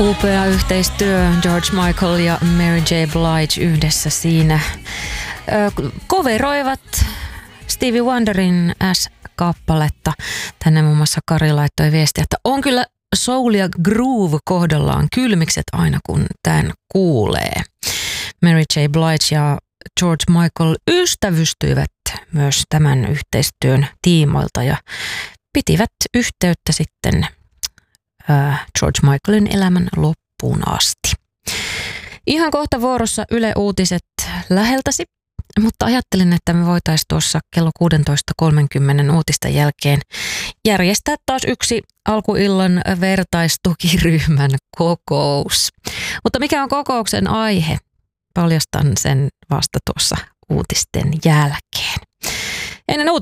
Upea yhteistyö, George Michael ja Mary J. Blige yhdessä siinä. Coveroivat Stevie Wonderin S-kappaletta. Tänne muun muassa Kari laittoi viestiä, että on kyllä soul ja groove kohdallaan kylmikset aina kun tämän kuulee. Mary J. Blige ja George Michael ystävystyivät myös tämän yhteistyön tiimoilta ja pitivät yhteyttä sitten George Michaelin elämän loppuun asti. Ihan kohta vuorossa Yle Uutiset läheltäsi, mutta ajattelin, että me voitaisiin tuossa kello 16.30 uutisten jälkeen järjestää taas yksi alkuillan vertaistukiryhmän kokous. Mutta mikä on kokouksen aihe? Paljastan sen vasta tuossa uutisten jälkeen. Ennen